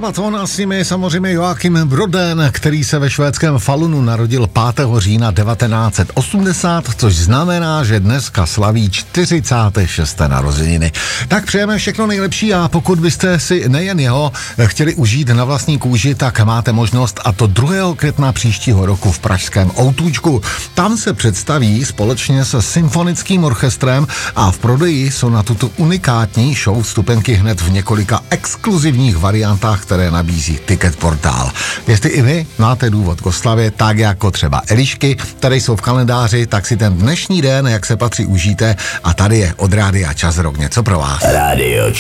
Sabaton a s nimi samozřejmě Joachim Broden, který se ve švédském Falunu narodil 5. října 1980, což znamená, že dneska slaví 46. narozeniny. Tak přejeme všechno nejlepší a pokud byste si nejen jeho chtěli užít na vlastní kůži, tak máte možnost, a to 2. května příštího roku v pražském O2čku. Tam se představí společně se symfonickým orchestrem a v prodeji jsou na tuto unikátní show vstupenky hned v několika exkluzivních variantách, které nabízí Ticket Portál. Jestli i vy máte důvod k oslavě, tak jako třeba Elišky, které jsou v kalendáři, tak si ten dnešní den, jak se patří, užijte a tady je od Rádia Čas Rock něco pro vás. Radio